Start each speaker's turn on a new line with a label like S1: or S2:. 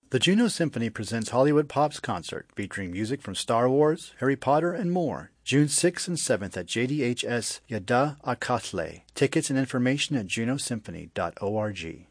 S1: The Juno Symphony presents Hollywood Pop's concert featuring music from Star Wars, Harry Potter, and more. June 6th and 7th at JDHS Yada Akatle. Tickets and information at junosymphony.org.